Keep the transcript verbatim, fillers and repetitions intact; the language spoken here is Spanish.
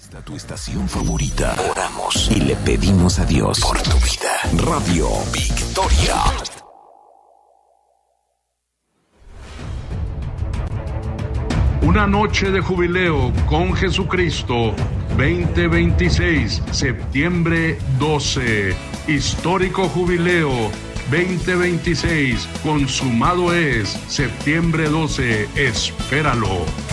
Esta tu estación favorita. Oramos y le pedimos a Dios por tu vida. Radio Victoria. Una noche de jubileo con Jesucristo, veinte veintiséis, septiembre doce. Histórico jubileo, veinte veintiséis, consumado es, septiembre doce, espéralo.